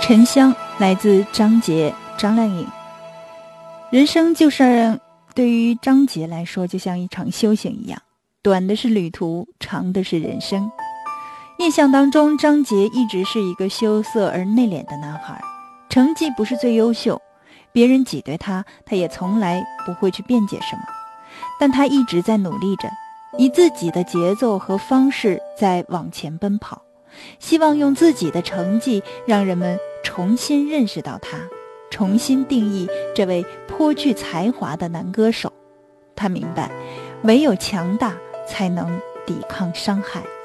沉香来自张杰、张靓颖。人生对于张杰来说就像一场修行一样，短的是旅途，长的是人生。印象当中，张杰一直是一个羞涩而内敛的男孩，成绩不是最优秀，别人挤兑他，他也从来不会去辩解什么，但他一直在努力着，以自己的节奏和方式在往前奔跑，希望用自己的成绩让人们重新认识到他，重新定义这位颇具才华的男歌手。他明白，唯有强大才能抵抗伤害。